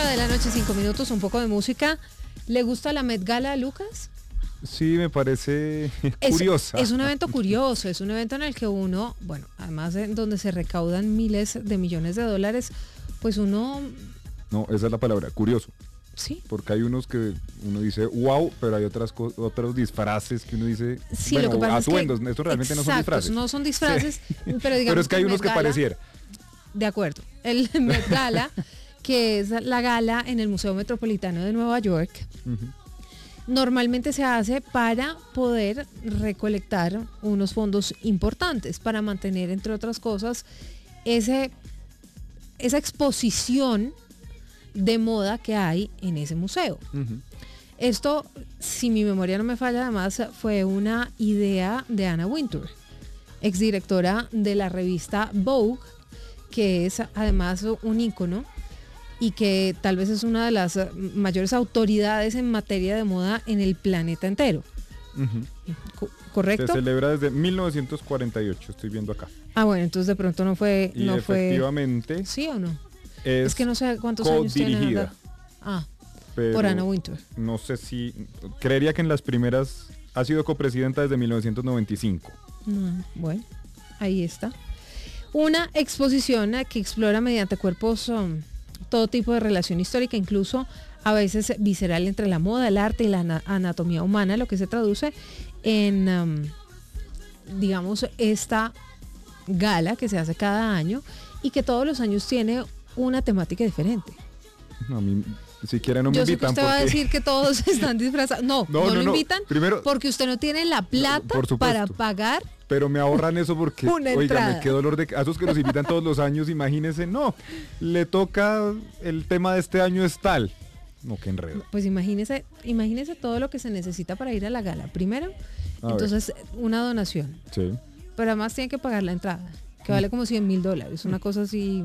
de la noche, 5 minutos, un poco de música. ¿Le gusta la Met Gala, Lucas? Sí, me parece curiosa. Es un evento curioso, es un evento en el que uno, bueno, además en donde se recaudan miles de millones de dólares, pues uno... No, esa es la palabra, curioso. Sí. Porque hay unos que uno dice wow, pero hay otros disfraces que uno dice, sí, bueno, lo que pasa atuendos, es que, estos realmente exacto, no son disfraces. No son disfraces, sí. pero digamos pero es que hay unos Met que Gala, pareciera. De acuerdo, el Met Gala, que es la gala en el Museo Metropolitano de Nueva York, normalmente se hace para poder recolectar unos fondos importantes, para mantener, entre otras cosas, esa exposición de moda que hay en ese museo. Esto, si mi memoria no me falla, además fue una idea de Anna Wintour, exdirectora de la revista Vogue, que es además un ícono y que tal vez es una de las mayores autoridades en materia de moda en el planeta entero. ¿Correcto? Se celebra desde 1948, estoy viendo acá. Ah, bueno, entonces de pronto no fue... Y efectivamente... ¿Sí o no? Es que no sé cuántos años tiene. Co-dirigida. Por Anna Wintour. No sé si... Creería que en las primeras... Ha sido copresidenta desde 1995. Bueno, ahí está. Una exposición que explora mediante cuerpos todo tipo de relación histórica, incluso a veces visceral, entre la moda, el arte y la anatomía humana, lo que se traduce en, digamos, esta gala que se hace cada año y que todos los años tiene una temática diferente. No, a mí siquiera no me invitan. Yo sé que usted va a decir que todos están disfrazados. No lo invitan. Primero, porque usted no tiene la plata para pagar. Pero me ahorran eso porque, oigan, qué dolor de... A esos que nos invitan todos los años, imagínense, no, le toca, el tema de este año es tal. No, qué enredo. Pues imagínese todo lo que se necesita para ir a la gala. Primero, entonces, una donación. Sí. Pero además tiene que pagar la entrada, que vale como $100,000, una cosa así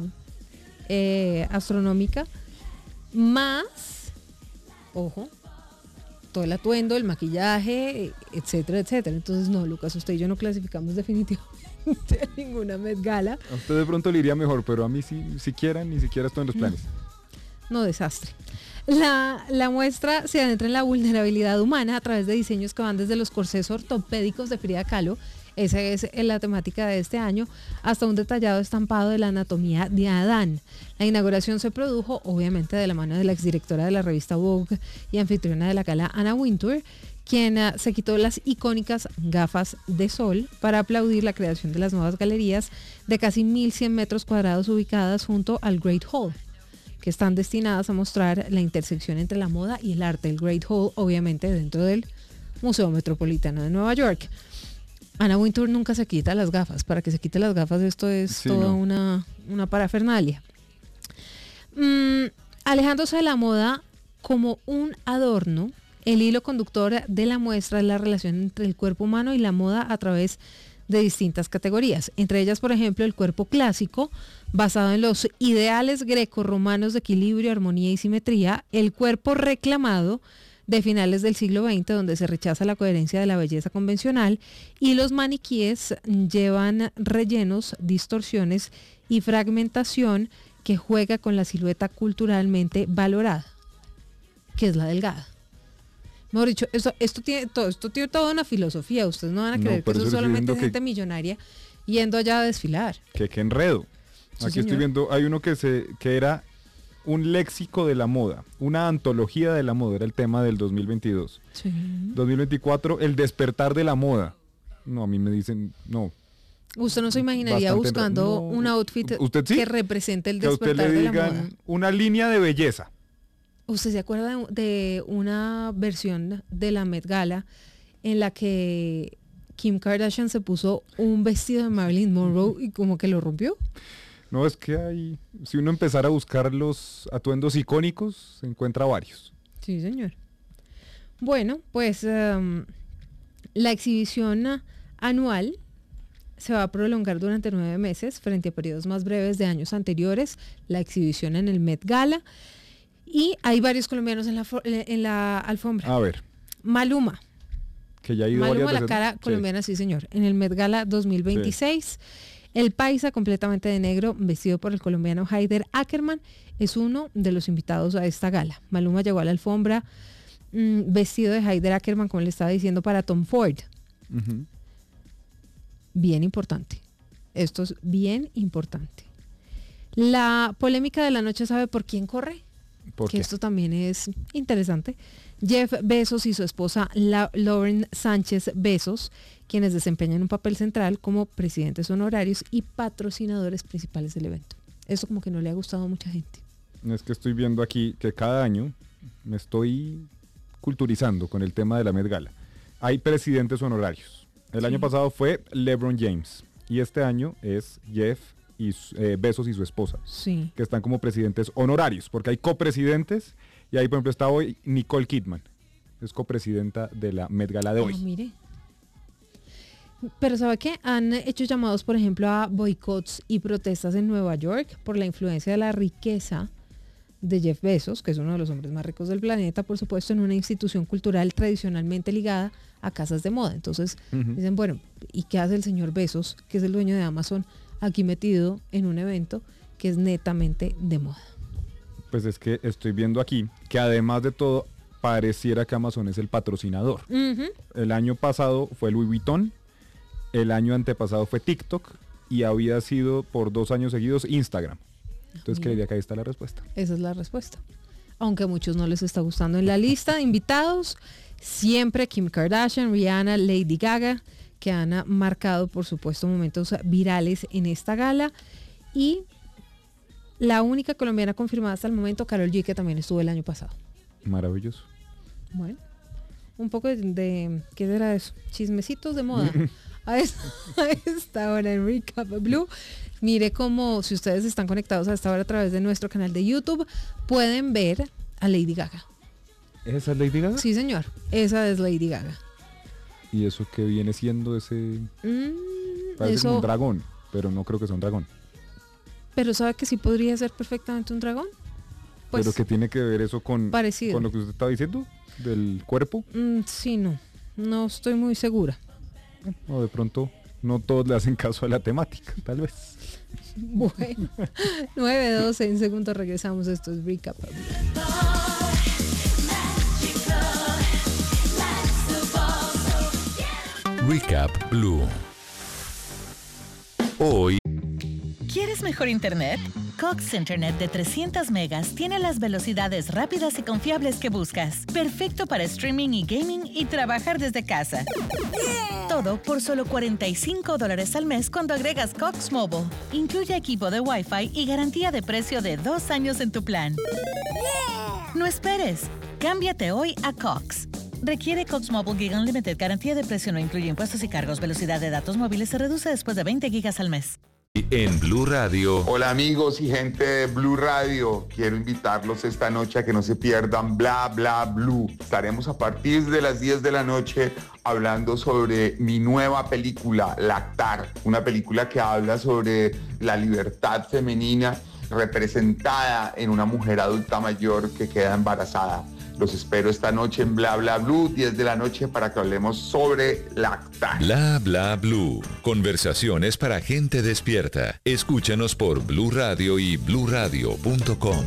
astronómica. Más, ojo, todo el atuendo, el maquillaje, etcétera, etcétera. Entonces, no, Lucas, usted y yo no clasificamos definitivamente a ninguna Met Gala. A usted de pronto le iría mejor, pero a mí ni siquiera estoy en los planes. No, desastre. La muestra se adentra en la vulnerabilidad humana a través de diseños que van desde los corsés ortopédicos de Frida Kahlo, esa es la temática de este año, hasta un detallado estampado de la anatomía de Adán. La inauguración se produjo obviamente de la mano de la exdirectora de la revista Vogue y anfitriona de la gala, Anna Wintour, quien se quitó las icónicas gafas de sol para aplaudir la creación de las nuevas galerías de casi 1.100 metros cuadrados ubicadas junto al Great Hall, que están destinadas a mostrar la intersección entre la moda y el arte. El Great Hall, obviamente, dentro del Museo Metropolitano de Nueva York. Anna Wintour nunca se quita las gafas. Para que se quite las gafas, esto es toda una parafernalia. Alejándose de la moda como un adorno, el hilo conductor de la muestra es la relación entre el cuerpo humano y la moda a través de distintas categorías, entre ellas, por ejemplo, el cuerpo clásico, basado en los ideales grecorromanos de equilibrio, armonía y simetría, el cuerpo reclamado de finales del siglo XX, donde se rechaza la coherencia de la belleza convencional, y los maniquíes llevan rellenos, distorsiones y fragmentación que juega con la silueta culturalmente valorada, que es la delgada. Mejor dicho, esto tiene toda una filosofía. Ustedes no van a creer que eso es solamente gente millonaria yendo allá a desfilar. Qué enredo. Sí, aquí estoy viendo, hay uno que era un léxico de la moda, una antología de la moda, era el tema del 2022. Sí. 2024, el despertar de la moda. No, a mí me dicen, no. Usted no se imaginaría buscando un outfit que represente el despertar de la moda. Que a usted le digan una línea de belleza. ¿Usted se acuerda de una versión de la Met Gala en la que Kim Kardashian se puso un vestido de Marilyn Monroe y como que lo rompió? No, es que si uno empezara a buscar los atuendos icónicos, se encuentra varios. Sí, señor. Bueno, pues la exhibición anual se va a prolongar durante 9 meses frente a periodos más breves de años anteriores, la exhibición en el Met Gala. Y hay varios colombianos en la alfombra. A ver. Maluma. Que ya ha ido Maluma, varias la veces. cara colombiana, sí señor. En el Met Gala 2026. Sí. El paisa completamente de negro, vestido por el colombiano Haider Ackermann, es uno de los invitados a esta gala. Maluma llegó a la alfombra vestido de Haider Ackermann, como le estaba diciendo, para Tom Ford. Uh-huh. Bien importante. Esto es bien importante. La polémica de la noche, ¿sabe por quién corre? ¿Por qué? Esto también es interesante. Jeff Bezos y su esposa Lauren Sánchez Bezos, quienes desempeñan un papel central como presidentes honorarios y patrocinadores principales del evento. Esto como que no le ha gustado a mucha gente. Es que estoy viendo aquí que cada año me estoy culturizando con el tema de la Met Gala. Hay presidentes honorarios. El año pasado fue LeBron James y este año es Jeff Bezos y su esposa, que están como presidentes honorarios, porque hay copresidentes y ahí por ejemplo está hoy Nicole Kidman, es copresidenta de la Met Gala de hoy. Mire. Pero ¿sabe qué? Han hecho llamados, por ejemplo, a boicots y protestas en Nueva York por la influencia de la riqueza de Jeff Bezos, que es uno de los hombres más ricos del planeta, por supuesto, en una institución cultural tradicionalmente ligada a casas de moda. Entonces, dicen, bueno, ¿y qué hace el señor Bezos, que es el dueño de Amazon, aquí metido en un evento que es netamente de moda? Pues es que estoy viendo aquí que además de todo, pareciera que Amazon es el patrocinador. Uh-huh. El año pasado fue Louis Vuitton, el año antepasado fue TikTok y había sido por 2 años seguidos Instagram. Entonces creería que ahí está la respuesta. Esa es la respuesta. Aunque a muchos no les está gustando. En la lista de invitados, siempre Kim Kardashian, Rihanna, Lady Gaga, que han marcado, por supuesto, momentos virales en esta gala. Y la única colombiana confirmada hasta el momento, Karol G, que también estuvo el año pasado. Maravilloso. Bueno, un poco de ¿qué era eso? Chismecitos de moda. a esta hora en Recap Blue. Mire cómo, si ustedes están conectados a esta hora a través de nuestro canal de YouTube, pueden ver a Lady Gaga. ¿Esa es Lady Gaga? Sí, señor. Esa es Lady Gaga. ¿Y eso qué viene siendo ese? Parece como un dragón, pero no creo que sea un dragón. Pero ¿sabe que sí podría ser perfectamente un dragón? Pues, ¿pero qué tiene que ver eso con lo que usted estaba diciendo? ¿Del cuerpo? Sí, no estoy muy segura. O de pronto no todos le hacen caso a la temática, tal vez. Bueno, 9:12, en segundos regresamos. Esto es Recap. Recap Blue. Hoy. ¿Quieres mejor internet? Cox Internet de 300 megas tiene las velocidades rápidas y confiables que buscas. Perfecto para streaming y gaming y trabajar desde casa. Todo por solo $45 al mes cuando agregas Cox Mobile. Incluye equipo de Wi-Fi y garantía de precio de 2 años en tu plan. No esperes. Cámbiate hoy a Cox. Requiere Cox Mobile Gig Unlimited. Garantía de precio no incluye impuestos y cargos. Velocidad de datos móviles se reduce después de 20 gigas al mes. En Blue Radio. Hola amigos y gente de Blue Radio. Quiero invitarlos esta noche a que no se pierdan Bla Bla Blue. Estaremos a partir de las 10 de la noche hablando sobre mi nueva película, Lactar. Una película que habla sobre la libertad femenina representada en una mujer adulta mayor que queda embarazada. Los espero esta noche en Bla Bla Blue, 10 de la noche, para que hablemos sobre Lactar. Bla Bla Blue. Conversaciones para gente despierta. Escúchanos por Blue Radio y bluradio.com.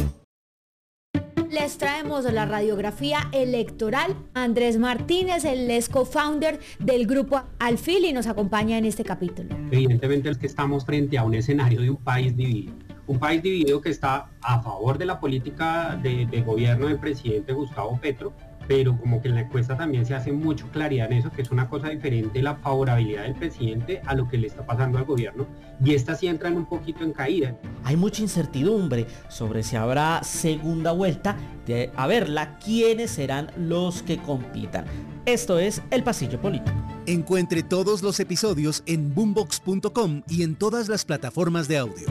Les traemos la radiografía electoral. Andrés Martínez, el co-founder del grupo Alfil, y nos acompaña en este capítulo. Evidentemente es que estamos frente a un escenario de un país dividido. Un país dividido que está a favor de la política de gobierno del presidente Gustavo Petro, pero como que en la encuesta también se hace mucho claridad en eso, que es una cosa diferente la favorabilidad del presidente a lo que le está pasando al gobierno, y estas sí entran un poquito en caída. Hay mucha incertidumbre sobre si habrá segunda vuelta, de a verla quiénes serán los que compitan. Esto es El Pasillo Político. Encuentre todos los episodios en boombox.com y en todas las plataformas de audio.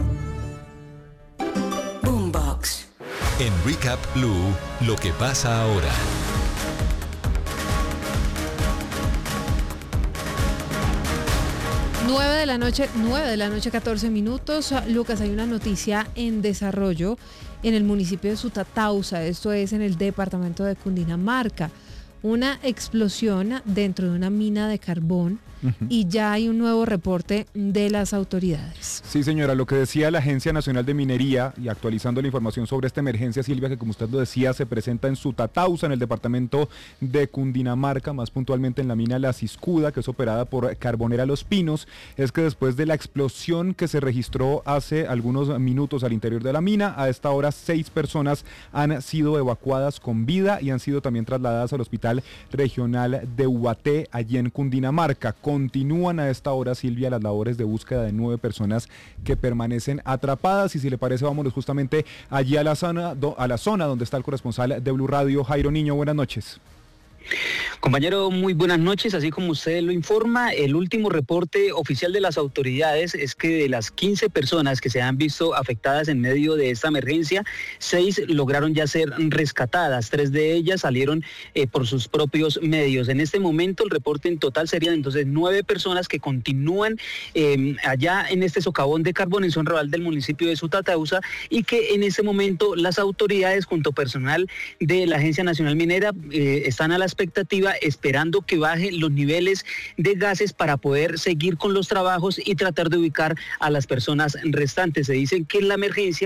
Boombox. En Recap Blue, lo que pasa ahora. Nueve de la noche, 14 minutos. Lucas, hay una noticia en desarrollo en el municipio de Sutatausa, esto es en el departamento de Cundinamarca. una explosión dentro de una mina de carbón y ya hay un nuevo reporte de las autoridades. Sí, señora, lo que decía la Agencia Nacional de Minería, y actualizando la información sobre esta emergencia, Silvia, que como usted lo decía, se presenta en Sutatausa, en el departamento de Cundinamarca, más puntualmente en la mina La Ciscuda, que es operada por Carbonera Los Pinos, es que después de la explosión que se registró hace algunos minutos al interior de la mina, a esta hora 6 personas han sido evacuadas con vida y han sido también trasladadas al Hospital Regional de Ubaté, allí en Cundinamarca. Continúan a esta hora, Silvia, las labores de búsqueda de 9 personas que permanecen atrapadas, y si le parece vámonos justamente allí a la zona donde está el corresponsal de Blue Radio, Jairo Niño. Buenas noches. Compañero, muy buenas noches. Así como usted lo informa, el último reporte oficial de las autoridades es que de las 15 personas que se han visto afectadas en medio de esta emergencia, 6 lograron ya ser rescatadas, 3 de ellas salieron por sus propios medios. En este momento el reporte en total serían entonces 9 personas que continúan allá en este socavón de carbón en zona rural del municipio de Sutatausa, y que en este momento las autoridades junto a personal de la Agencia Nacional Minera están a la expectativa, esperando que bajen los niveles de gases para poder seguir con los trabajos y tratar de ubicar a las personas restantes. Se dice que en la emergencia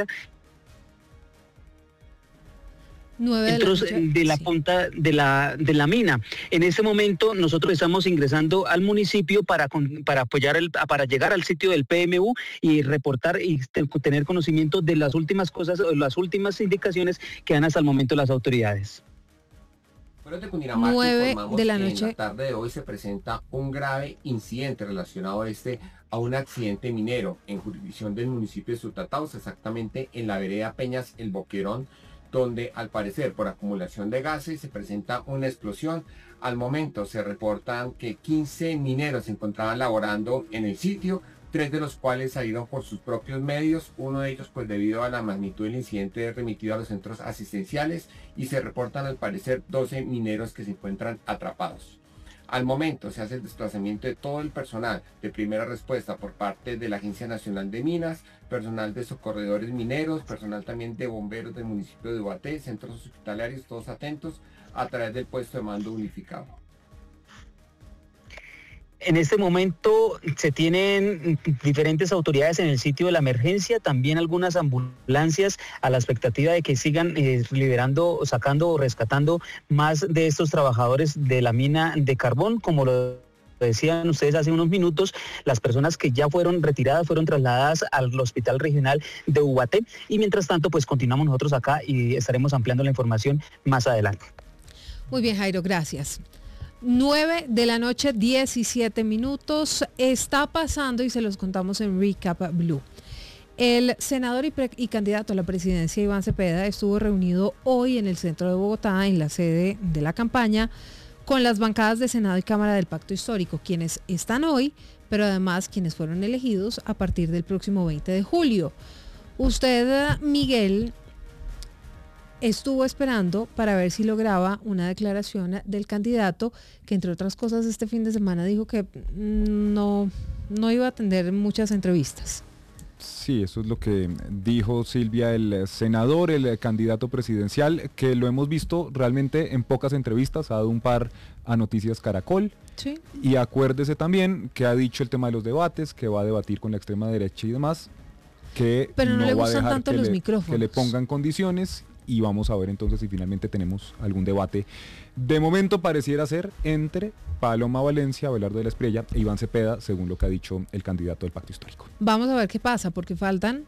9 de la punta de la mina. En este momento nosotros estamos ingresando al municipio para llegar al sitio del PMU y reportar y tener conocimiento de las últimas cosas, las últimas indicaciones que dan hasta el momento las autoridades. De Cundinamarca, 9 de la noche. En la tarde de hoy se presenta un grave incidente relacionado a un accidente minero en jurisdicción del municipio de Sutatausa, exactamente en la vereda Peñas El Boquerón, donde al parecer por acumulación de gases se presenta una explosión. Al momento se reportan que 15 mineros se encontraban laborando en el sitio, 3 de los cuales salieron por sus propios medios, uno de ellos pues debido a la magnitud del incidente remitido a los centros asistenciales, y se reportan al parecer 12 mineros que se encuentran atrapados. Al momento se hace el desplazamiento de todo el personal de primera respuesta por parte de la Agencia Nacional de Minas, personal de socorredores mineros, personal también de bomberos del municipio de Ubaté, centros hospitalarios, todos atentos a través del puesto de mando unificado. En este momento se tienen diferentes autoridades en el sitio de la emergencia, también algunas ambulancias a la expectativa de que sigan liberando, sacando o rescatando más de estos trabajadores de la mina de carbón. Como lo decían ustedes hace unos minutos, las personas que ya fueron retiradas fueron trasladadas al Hospital Regional de Ubaté, y mientras tanto pues continuamos nosotros acá y estaremos ampliando la información más adelante. Muy bien, Jairo, gracias. 9 de la noche, 17 minutos, está pasando y se los contamos en Recap Blue. El senador y candidato a la presidencia Iván Cepeda estuvo reunido hoy en el centro de Bogotá, en la sede de la campaña, con las bancadas de Senado y Cámara del Pacto Histórico, quienes están hoy, pero además quienes fueron elegidos a partir del próximo 20 de julio. Usted, Miguel, estuvo esperando para ver si lograba una declaración del candidato, que entre otras cosas este fin de semana dijo que no iba a atender muchas entrevistas. Sí, eso es lo que dijo, Silvia, el senador, el candidato presidencial, que lo hemos visto realmente en pocas entrevistas, ha dado un par a Noticias Caracol. Sí. Y acuérdese también que ha dicho el tema de los debates, que va a debatir con la extrema derecha y demás, que pero no le va a gustan dejar tanto los micrófonos, que le pongan condiciones. Y vamos a ver entonces si finalmente tenemos algún debate. De momento pareciera ser entre Paloma Valencia, Abelardo de la Espriella e Iván Cepeda, según lo que ha dicho el candidato del Pacto Histórico. Vamos a ver qué pasa, porque faltan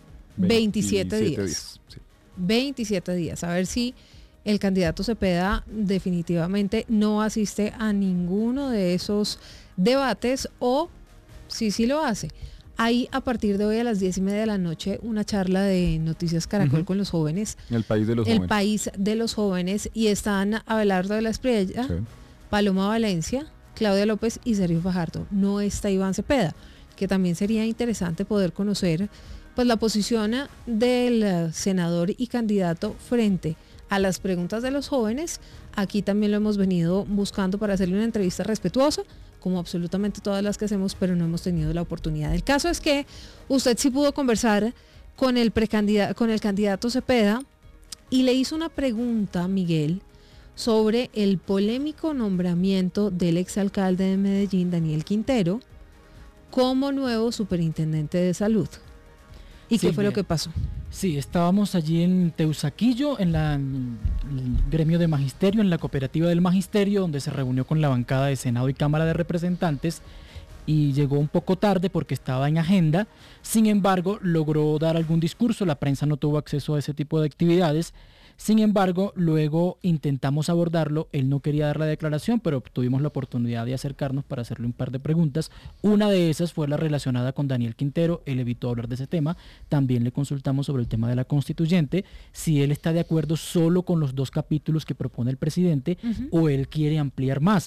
27 días. Sí. 27 días. A ver si el candidato Cepeda definitivamente no asiste a ninguno de esos debates, o si sí lo hace. Hay a partir de hoy a las 10:30 de la noche una charla de Noticias Caracol con los jóvenes. El país de los jóvenes. El país de los jóvenes, y están Abelardo de la Espriella, sí, Paloma Valencia, Claudia López y Sergio Fajardo. No está Iván Cepeda, que también sería interesante poder conocer pues la posición del senador y candidato frente a las preguntas de los jóvenes. Aquí también lo hemos venido buscando para hacerle una entrevista respetuosa, como absolutamente todas las que hacemos, pero no hemos tenido la oportunidad. El caso es que usted sí pudo conversar con el candidato Cepeda, y le hizo una pregunta, Miguel, sobre el polémico nombramiento del exalcalde de Medellín, Daniel Quintero, como nuevo superintendente de salud. ¿Y qué fue lo que pasó? Sí, estábamos allí en Teusaquillo, en el gremio de magisterio, en la cooperativa del magisterio, donde se reunió con la bancada de Senado y Cámara de Representantes, y llegó un poco tarde porque estaba en agenda. Sin embargo, logró dar algún discurso, la prensa no tuvo acceso a ese tipo de actividades. Sin embargo, luego intentamos abordarlo, él no quería dar la declaración, pero tuvimos la oportunidad de acercarnos para hacerle un par de preguntas. Una de esas fue la relacionada con Daniel Quintero, él evitó hablar de ese tema. También le consultamos sobre el tema de la constituyente, si él está de acuerdo solo con los 2 capítulos que propone el presidente o él quiere ampliar más.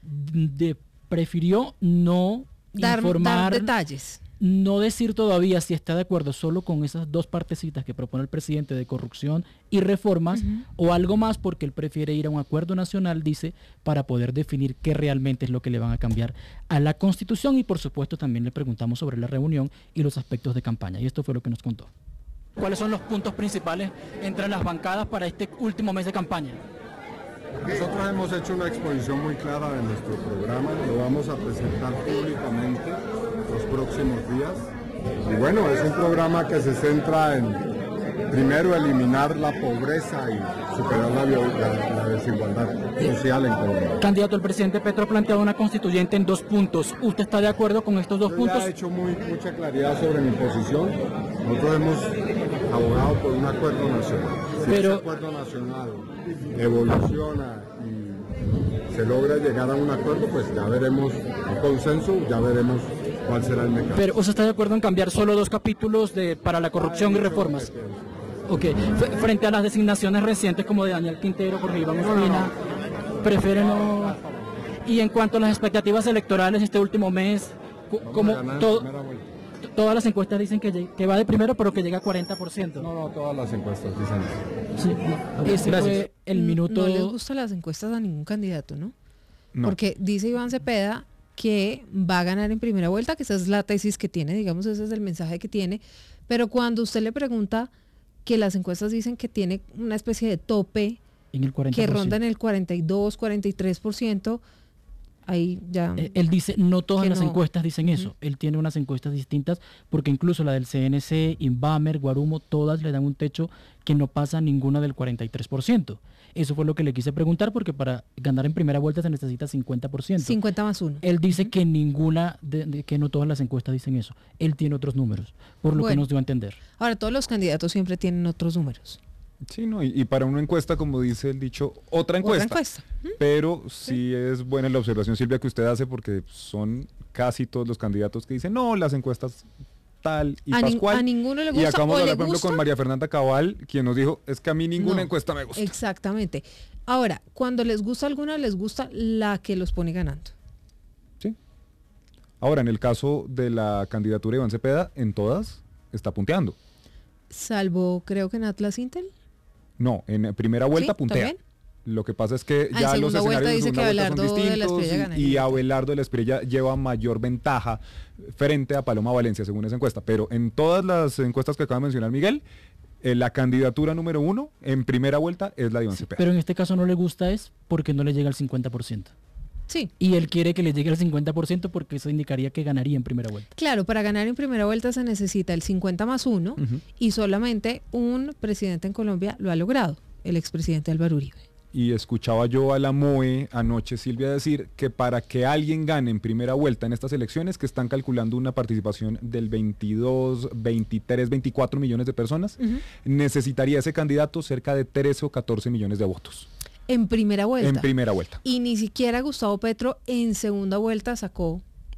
Prefirió no dar detalles. No decir todavía si está de acuerdo solo con esas 2 partecitas que propone el presidente de corrupción y reformas o algo más, porque él prefiere ir a un acuerdo nacional, dice, para poder definir qué realmente es lo que le van a cambiar a la Constitución. Y por supuesto también le preguntamos sobre la reunión y los aspectos de campaña, y esto fue lo que nos contó. ¿Cuáles son los puntos principales entre las bancadas para este último mes de campaña? Nosotros hemos hecho una exposición muy clara de nuestro programa, lo vamos a presentar públicamente los próximos días. Y bueno, es un programa que se centra en, primero, eliminar la pobreza y superar la desigualdad social en Colombia. Candidato, el presidente Petro ha planteado una constituyente en 2 puntos. ¿Usted está de acuerdo con estos 2 puntos? Ya he hecho mucha claridad sobre mi posición. Nosotros hemos abogado por un acuerdo nacional. Si ese acuerdo nacional evoluciona y se logra llegar a un acuerdo, pues ya veremos un consenso, ya veremos cuál será el mecanismo. Pero ¿usted está de acuerdo en cambiar solo 2 capítulos para la corrupción y reformas? Ok, frente a las designaciones recientes como de Daniel Quintero, Jorge Iván Ospina, prefiere no... Y en cuanto a las expectativas electorales este último mes, como todas las encuestas dicen que va de primero, pero que llega a 40%. No, todas las encuestas dicen eso. Sí, ese fue el minuto... No les gustan las encuestas a ningún candidato, ¿no? Porque dice Iván Cepeda que va a ganar en primera vuelta, que esa es la tesis que tiene, digamos, ese es el mensaje que tiene, pero cuando usted le pregunta que las encuestas dicen que tiene una especie de tope en el 40%. Que ronda en el 42, 43%, ahí ya... Él dice, no todas las encuestas dicen eso, él tiene unas encuestas distintas, porque incluso la del CNC, Inbamer, Guarumo, todas le dan un techo que no pasa ninguna del 43%. Eso fue lo que le quise preguntar, porque para ganar en primera vuelta se necesita 50%. 50 más 1. Él dice que ninguna, que no todas las encuestas dicen eso. Él tiene otros números, por lo que nos dio a entender. Ahora, todos los candidatos siempre tienen otros números. Sí, no, y para una encuesta, como dice el dicho, otra encuesta. Pero sí es buena la observación, Silvia, que usted hace, porque son casi todos los candidatos que dicen, no, las encuestas tal y Pascual. A ninguno le gusta. Y acabamos de hablar, por ejemplo, con María Fernanda Cabal, quien nos dijo, es que a mí ninguna encuesta me gusta. Exactamente. Ahora, cuando les gusta alguna, les gusta la que los pone ganando. Sí. Ahora, en el caso de la candidatura de Iván Cepeda, en todas está punteando. Salvo, creo que en Atlas Intel. No, en primera vuelta puntea. ¿También? Lo que pasa es que ya los escenarios de segunda vuelta son distintos y Abelardo de la Espriella lleva mayor ventaja frente a Paloma Valencia, según esa encuesta. Pero en todas las encuestas que acaba de mencionar Miguel, la candidatura número 1 en primera vuelta es la de Iván Cepeda. Pero en este caso no le gusta es porque no le llega al 50%. Sí. Y él quiere que le llegue al 50% porque eso indicaría que ganaría en primera vuelta. Claro, para ganar en primera vuelta se necesita el 50 más 1 y solamente un presidente en Colombia lo ha logrado, el expresidente Álvaro Uribe. Y escuchaba yo a la MOE anoche, Silvia, decir que para que alguien gane en primera vuelta en estas elecciones, que están calculando una participación del 22, 23, 24 millones de personas, necesitaría ese candidato cerca de 13 o 14 millones de votos. En primera vuelta. En primera vuelta. Y ni siquiera Gustavo Petro en segunda vuelta sacó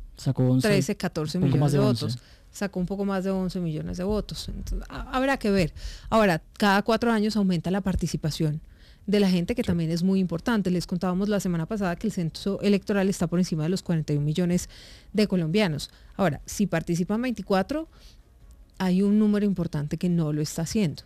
11, 13, 14 millones de votos. Sacó un poco más de 11 millones de votos. Entonces, habrá que ver. Ahora, cada 4 años aumenta la participación de la gente, que también es muy importante. Les contábamos la semana pasada que el censo electoral está por encima de los 41 millones de colombianos. Ahora, si participan 24, hay un número importante que no lo está haciendo.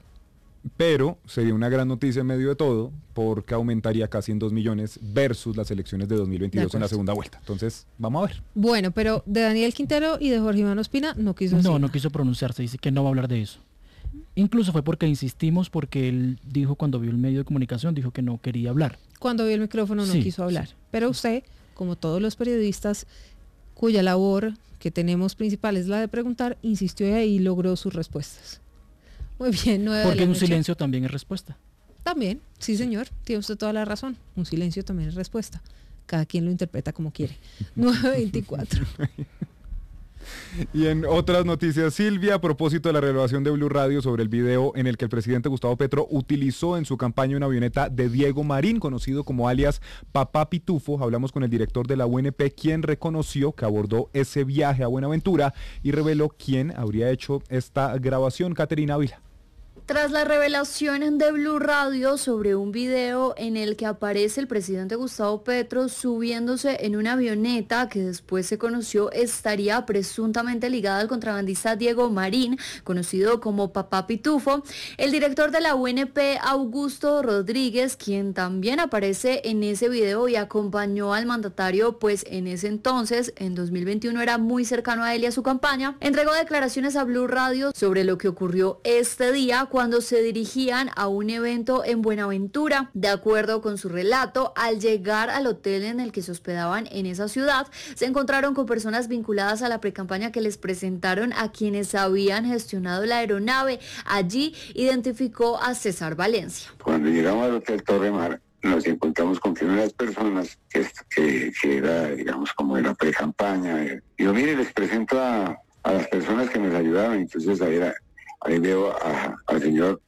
Pero sería una gran noticia en medio de todo, porque aumentaría casi en 2 millones versus las elecciones de 2022 en la segunda vuelta. Entonces, vamos a ver. Bueno, pero de Daniel Quintero y de Jorge Iván Ospina no quiso decir. No quiso pronunciarse, dice que no va a hablar de eso. Incluso fue porque insistimos, porque él dijo cuando vio el medio de comunicación, dijo que no quería hablar. Cuando vio el micrófono no quiso hablar. Sí. Pero usted, como todos los periodistas, cuya labor que tenemos principal es la de preguntar, insistió y ahí logró sus respuestas. Muy bien, 9 de la noche. Porque un silencio también es respuesta. También, sí señor, tiene usted toda la razón. Un silencio también es respuesta. Cada quien lo interpreta como quiere. 9:24. Y en otras noticias, Silvia, a propósito de la revelación de Blue Radio sobre el video en el que el presidente Gustavo Petro utilizó en su campaña una avioneta de Diego Marín, conocido como alias Papá Pitufo, hablamos con el director de la UNP, quien reconoció que abordó ese viaje a Buenaventura y reveló quién habría hecho esta grabación. Caterina Ávila. Tras la revelación de Blue Radio sobre un video en el que aparece el presidente Gustavo Petro subiéndose en una avioneta que después se conoció estaría presuntamente ligada al contrabandista Diego Marín, conocido como Papá Pitufo, el director de la UNP, Augusto Rodríguez, quien también aparece en ese video y acompañó al mandatario, pues en ese entonces, en 2021, era muy cercano a él y a su campaña, entregó declaraciones a Blue Radio sobre lo que ocurrió este día cuando se dirigían a un evento en Buenaventura. De acuerdo con su relato, al llegar al hotel en el que se hospedaban en esa ciudad, se encontraron con personas vinculadas a la precampaña que les presentaron a quienes habían gestionado la aeronave. Allí identificó a César Valencia. Cuando llegamos al Hotel Torremar, nos encontramos con unas personas que era, digamos, como de la precampaña. Digo, mire, les presento a las personas que nos ayudaron. Entonces ahí veo al señor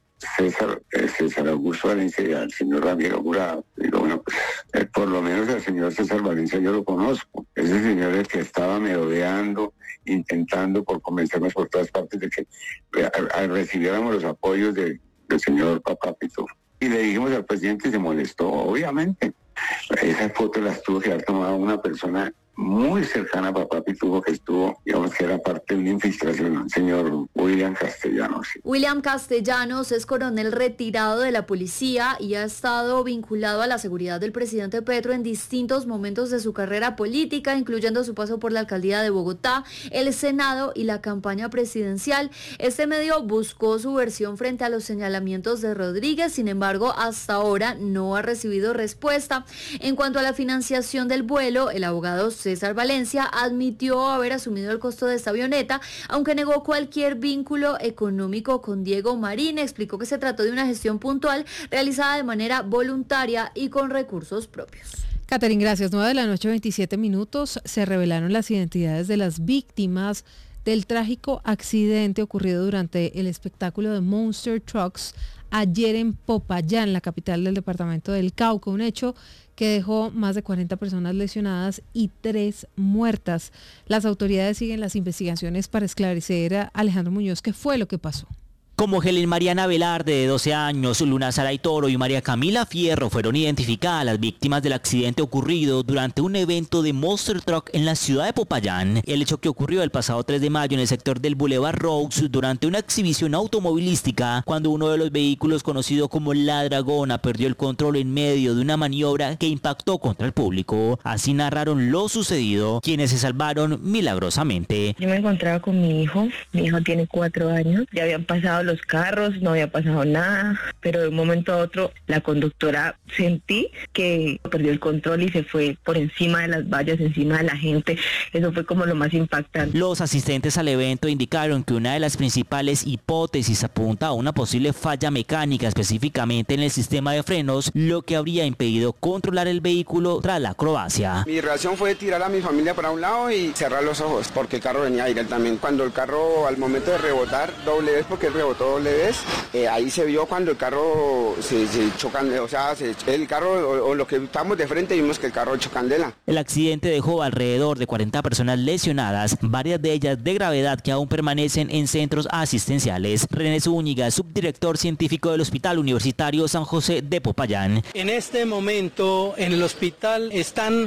César Augusto Valencia y al señor Ramiro Jurado. Digo, bueno, pues por lo menos al señor César Valencia yo lo conozco. Ese señor es el que estaba merodeando, intentando por convencernos por todas partes de que recibiéramos los apoyos del señor Papá Pitufo. Y le dijimos al presidente y se molestó, obviamente. Esas fotos las tuvo que haber tomado una persona muy cercana a Papá Pitufo, que estuvo, digamos que era parte de una infiltración, el señor William Castellanos. William Castellanos es coronel retirado de la policía y ha estado vinculado a la seguridad del presidente Petro en distintos momentos de su carrera política, incluyendo su paso por la alcaldía de Bogotá, el Senado y la campaña presidencial. Este medio buscó su versión frente a los señalamientos de Rodríguez, sin embargo, hasta ahora no ha recibido respuesta. En cuanto a la financiación del vuelo, el abogado César Valencia admitió haber asumido el costo de esta avioneta, aunque negó cualquier vínculo económico con Diego Marín. Explicó que se trató de una gestión puntual realizada de manera voluntaria y con recursos propios. Caterina, gracias. 9:27 a.m. Se revelaron las identidades de las víctimas del trágico accidente ocurrido durante el espectáculo de Monster Trucks ayer en Popayán, la capital del departamento del Cauca, un hecho que dejó más de 40 personas lesionadas y 3 muertas. Las autoridades siguen las investigaciones para esclarecer a Alejandro Muñoz qué fue lo que pasó. Como Helen Mariana Velarde, de 12 años, Luna Saray Toro y María Camila Fierro fueron identificadas las víctimas del accidente ocurrido durante un evento de Monster Truck en la ciudad de Popayán. El hecho que ocurrió el pasado 3 de mayo en el sector del Boulevard Roux durante una exhibición automovilística, cuando uno de los vehículos conocido como La Dragona perdió el control en medio de una maniobra que impactó contra el público. Así narraron lo sucedido quienes se salvaron milagrosamente. Yo me encontraba con mi hijo tiene 4 años, ya habían pasado los carros, no había pasado nada, pero de un momento a otro la conductora sentí que perdió el control y se fue por encima de las vallas, encima de la gente. Eso fue como lo más impactante. Los asistentes al evento indicaron que una de las principales hipótesis apunta a una posible falla mecánica, específicamente en el sistema de frenos, lo que habría impedido controlar el vehículo tras la acrobacia. Mi reacción fue tirar a mi familia para un lado y cerrar los ojos, porque el carro venía directamente. Cuando el carro, al momento de rebotar doble vez, porque él rebotó doble vez, ahí se vio cuando el carro se chocan, o sea, el carro o lo que estamos de frente vimos que el carro chocandela. El accidente dejó alrededor de 40 personas lesionadas, varias de ellas de gravedad que aún permanecen en centros asistenciales. René Zúñiga, subdirector científico del Hospital Universitario San José de Popayán. En este momento en el hospital están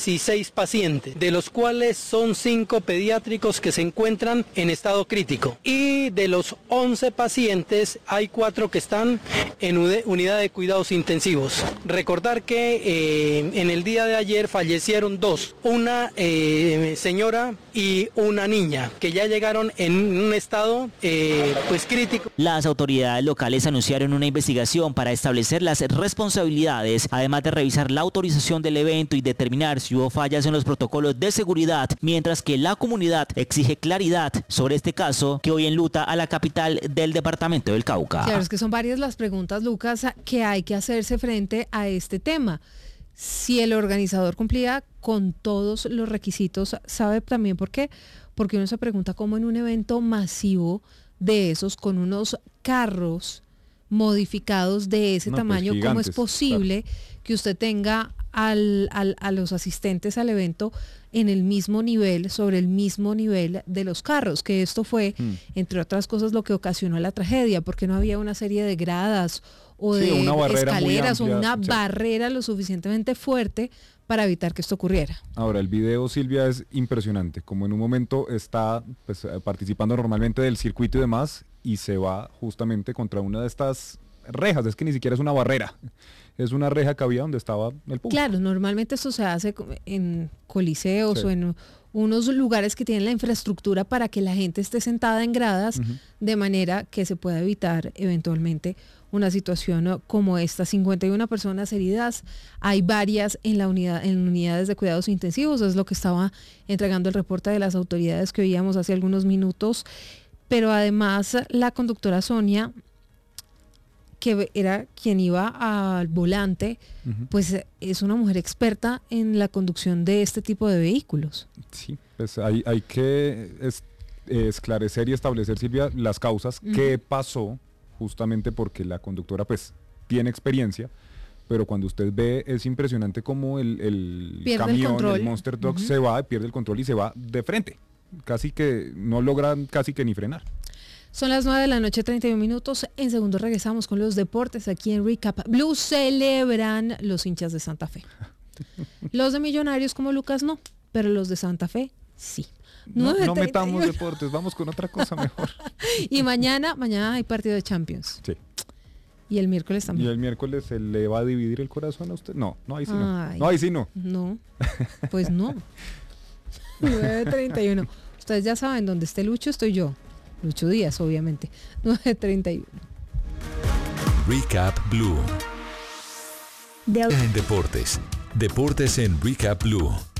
16 pacientes, de los cuales son 5 pediátricos que se encuentran en estado crítico, y de los 11 pacientes hay 4 que están en unidad de cuidados intensivos. Recordar que en el día de ayer fallecieron 2, una señora y una niña, que ya llegaron en un estado pues crítico. Las autoridades locales anunciaron una investigación para establecer las responsabilidades, además de revisar la autorización del evento y determinar si hubo fallas en los protocolos de seguridad, mientras que la comunidad exige claridad sobre este caso que hoy enluta a la capital del departamento del Cauca. Claro, es que son varias las preguntas, Lucas, que hay que hacerse frente a este tema. Si el organizador cumplía con todos los requisitos, ¿sabe también por qué? Porque uno se pregunta cómo en un evento masivo de esos, con unos carros modificados de ese tamaño, pues ¿cómo es posible que usted tenga a los asistentes al evento en el mismo nivel, sobre el mismo nivel de los carros? Que esto fue, entre otras cosas, lo que ocasionó la tragedia, porque no había una serie de gradas o de escaleras o una barrera lo suficientemente fuerte para evitar que esto ocurriera. Ahora, el video, Silvia, es impresionante, como en un momento está pues, participando normalmente del circuito y demás, y se va justamente contra una de estas rejas, es que ni siquiera es una barrera, es una reja que había donde estaba el público. Claro, normalmente esto se hace en coliseos o en unos lugares que tienen la infraestructura para que la gente esté sentada en gradas, de manera que se pueda evitar eventualmente una situación como esta. 51 personas heridas, hay varias en unidades de cuidados intensivos, es lo que estaba entregando el reporte de las autoridades que oíamos hace algunos minutos, pero además la conductora Sonia, que era quien iba al volante, pues es una mujer experta en la conducción de este tipo de vehículos. Sí, pues hay que esclarecer y establecer, Silvia, las causas, qué pasó, justamente porque la conductora pues tiene experiencia, pero cuando usted ve es impresionante como el camión, el Monster Truck se va, pierde el control y se va de frente, casi que no logran casi que ni frenar. Son las 9:31 p.m. En segundos regresamos con los deportes aquí en Recap Blue. Celebran los hinchas de Santa Fe. Los de Millonarios como Lucas no, pero los de Santa Fe sí. No metamos deportes, vamos con otra cosa mejor. Y mañana hay partido de Champions. Sí. Y el miércoles también. ¿Y el miércoles se le va a dividir el corazón a usted? No, ahí sí Ay, no. No, ahí sí no. No, pues no. 9:31. Ustedes ya saben, donde esté Lucho estoy yo. Lucho Díaz, obviamente. 9:31. Recap Blue. En deportes. Deportes en Recap Blue.